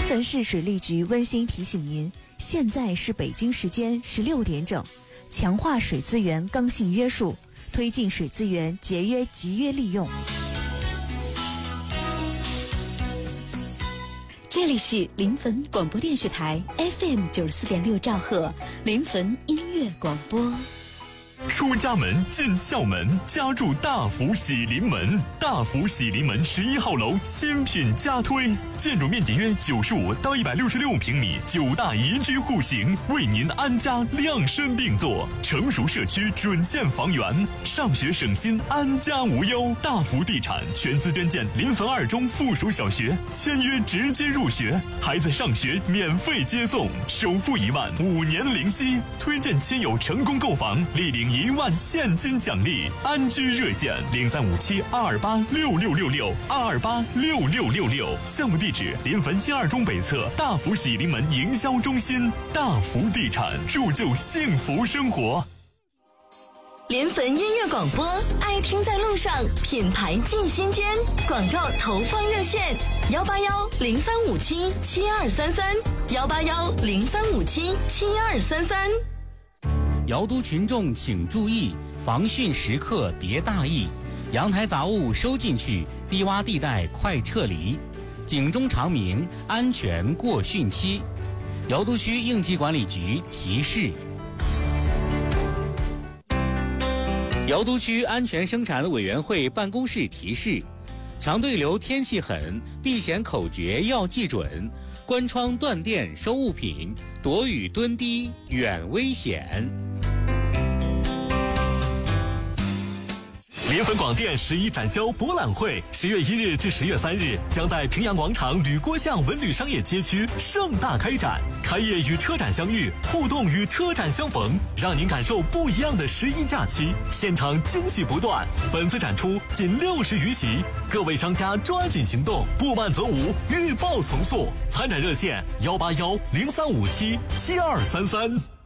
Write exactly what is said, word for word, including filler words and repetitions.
临汾市水利局温馨提醒您，现在是北京时间十六点整，强化水资源刚性约束，推进水资源节约集约利用。这里是临汾广播电视台 F M 九十四点六兆赫，临汾音乐广播。 出家门进校门，家住大福喜临门。大福喜临门十一号楼新品加推，建筑面积约九十五到一百六十六平米，九大宜居户型，为您安家量身定做。成熟社区准线房源，上学省心，安家无忧。大福地产全资捐建临汾二中附属小学，签约直接入学，孩子上学免费接送，首付一万，五年零息。推荐亲友成功购房，立领一万现金奖励。安居热线零三五七二二八六六六六二二八六六六六。项目地址临汾新二中北侧大福喜临门营销中心。大福地产，铸就幸福生活。 临汾音乐广播，爱听在路上，品牌进心间。广告投放热线：幺八幺零三五七七二三三，幺八幺零三五七七二三三。 瑶都群众请注意，防汛时刻别大意，阳台杂物收进去，低洼地带快撤离，警钟长鸣，安全过汛期。瑶都区应急管理局提示。瑶都区安全生产委员会办公室提示：强对流天气狠，避险口诀要记准，关窗断电收物品，躲雨蹲低远危险。 临汾广电十一展销博览会十月一日至十月三日将在平阳广场吕郭巷文旅商业街区盛大开展，开业与车展相遇，互动与车展相逢，让您感受不一样的十一假期，现场惊喜不断。本次展出仅六十余席，各位商家抓紧行动，不慢则无，预报从速。参展热线幺八幺零三五七七二三三。